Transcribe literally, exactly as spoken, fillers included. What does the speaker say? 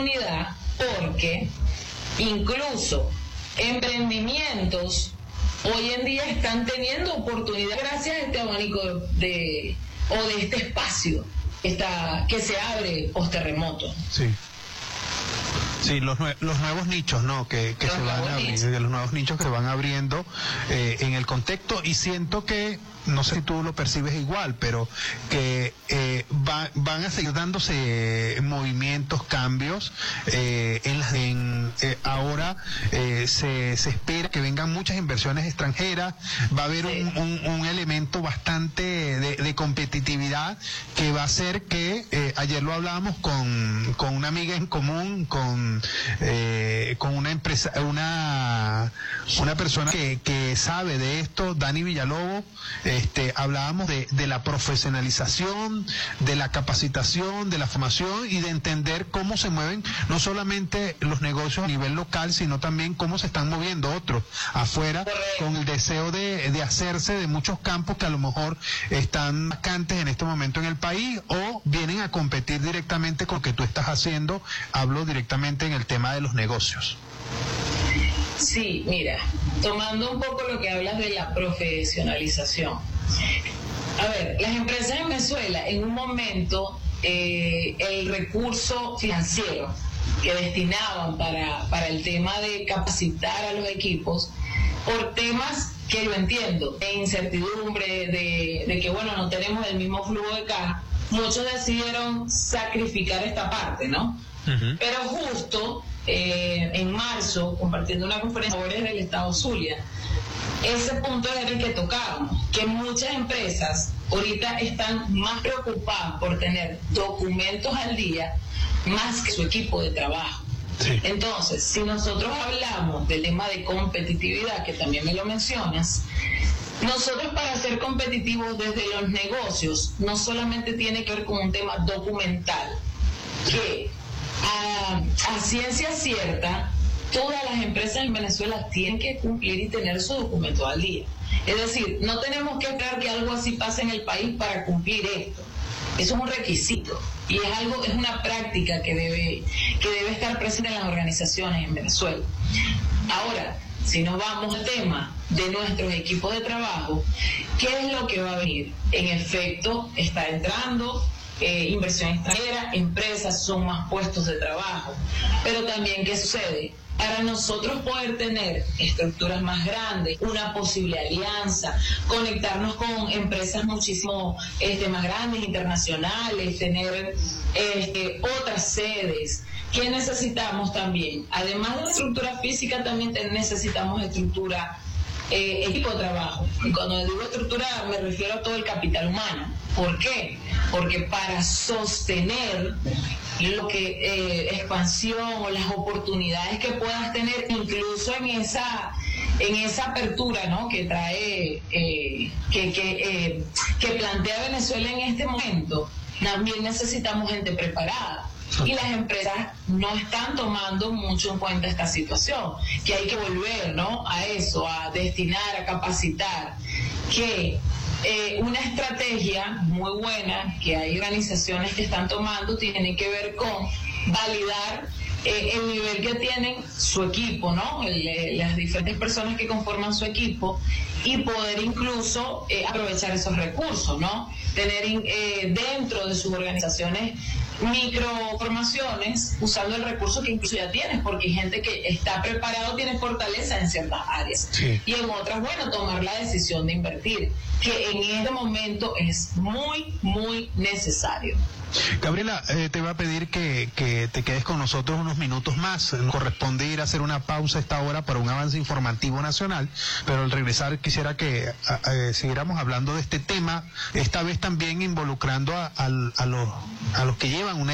oportunidad porque incluso emprendimientos hoy en día están teniendo oportunidad gracias a este abanico de, o de este espacio que, está, que se abre post terremoto. Sí. Sí, los, nue los nuevos nichos, ¿no? Que, que se van a abrir, los nuevos nichos que se van abriendo eh, en el contexto, y siento que, no sé si tú lo percibes igual, pero que eh, va, van a seguir dándose movimientos, cambios. Eh, en, en, eh, ahora eh, se, se espera que vengan muchas inversiones extranjeras, va a haber sí. un, un, un elemento bastante de, de competitividad que va a hacer que, eh, ayer lo hablábamos con, con una amiga en común, con, eh, con una empresa, una, una persona que, que sabe de esto, Dani Villalobos. Este, hablábamos de, de la profesionalización, de la capacitación, de la formación y de entender cómo se mueven no solamente los negocios a nivel local, sino también cómo se están moviendo otros afuera, con el deseo de, de hacerse de muchos campos que a lo mejor están vacantes en este momento en el país o vienen a competir directamente con lo que tú estás haciendo. Hablo directamente en el tema de los negocios. Sí, mira, tomando un poco lo que hablas de la profesionalización. A ver, las empresas en Venezuela, en un momento, eh, el recurso financiero que destinaban para, para el tema de capacitar a los equipos, por temas que lo entiendo, de incertidumbre, de, de que, bueno, no tenemos el mismo flujo de caja, muchos decidieron sacrificar esta parte, ¿no? Uh-huh. Pero justo eh, en marzo, compartiendo una conferencia del Estado Zulia, ese punto era el que tocábamos, que muchas empresas ahorita están más preocupadas por tener documentos al día más que su equipo de trabajo. Sí. Entonces, si nosotros hablamos del tema de competitividad, que también me lo mencionas, nosotros para ser competitivos desde los negocios no solamente tiene que ver con un tema documental, que a, a ciencia cierta todas las empresas en Venezuela tienen que cumplir y tener su documento al día. Es decir, no tenemos que esperar que algo así pase en el país para cumplir esto. Eso es un requisito y es algo, es una práctica que debe, que debe estar presente en las organizaciones en Venezuela. Ahora, si nos vamos al tema de nuestros equipos de trabajo, ¿qué es lo que va a venir? En efecto, está entrando eh, inversión extranjera, empresas, son más puestos de trabajo. Pero también, ¿qué sucede? Para nosotros poder tener estructuras más grandes, una posible alianza, conectarnos con empresas muchísimo este, más grandes, internacionales, tener este, otras sedes, ¿qué necesitamos también? Además de la estructura física, también necesitamos estructura, eh, equipo de trabajo. Y cuando digo estructura, me refiero a todo el capital humano. ¿Por qué? Porque para sostener lo que eh, expansión o las oportunidades que puedas tener, incluso en esa en esa apertura, ¿no?, que trae eh, que que, eh, que plantea Venezuela en este momento, también necesitamos gente preparada. Y las empresas no están tomando mucho en cuenta esta situación, que hay que volver, ¿no?, a eso, a destinar, a capacitar, que Eh, una estrategia muy buena que hay organizaciones que están tomando tiene que ver con validar eh, el nivel que tienen su equipo, ¿no?, el, eh, las diferentes personas que conforman su equipo, y poder incluso eh, aprovechar esos recursos, ¿no?, tener eh, dentro de sus organizaciones microformaciones usando el recurso que incluso ya tienes, porque hay gente que está preparado, tiene fortaleza en ciertas áreas, sí, y en otras, bueno, tomar la decisión de invertir, que en este momento es muy, muy necesario. Gabriela, eh, te voy a pedir que, que te quedes con nosotros unos minutos más. Nos corresponde ir a hacer una pausa a esta hora para un avance informativo nacional, pero al regresar quisiera que a, a, siguiéramos hablando de este tema, esta vez también involucrando a, a, a, los, a los que llevan una